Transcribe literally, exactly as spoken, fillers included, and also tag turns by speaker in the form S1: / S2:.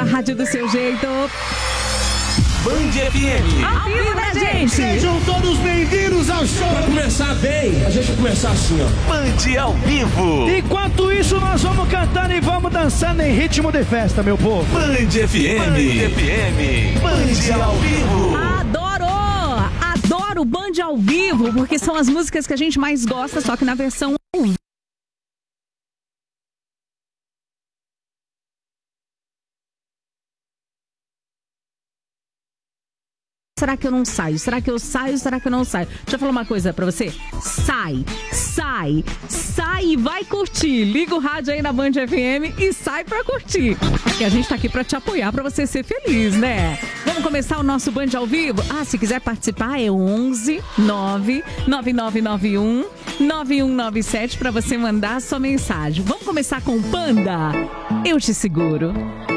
S1: rádio do seu jeito.
S2: Band F M.
S1: Ao vivo, né, gente?
S3: Sejam todos bem-vindos ao show.
S2: Pra começar bem, a gente vai começar assim, ó. Band ao vivo.
S3: Enquanto isso, nós vamos cantando e vamos dançando em ritmo de festa, meu povo.
S2: Band F M. Band F M. Band ao vivo.
S1: Adoro! Adoro Band ao vivo, porque são as músicas que a gente mais gosta, só que na versão ao vivo. Será que eu não saio? Será que eu saio? Será que eu não saio? Deixa eu falar uma coisa pra você. Sai, sai, sai e vai curtir. Liga o rádio aí na Band F M e sai pra curtir. Porque a gente tá aqui pra te apoiar, pra você ser feliz, né? Vamos começar o nosso Band ao vivo? Ah, se quiser participar é onze nove nove nove nove um nove um nove sete pra você mandar a sua mensagem. Vamos começar com o Panda? Eu te seguro.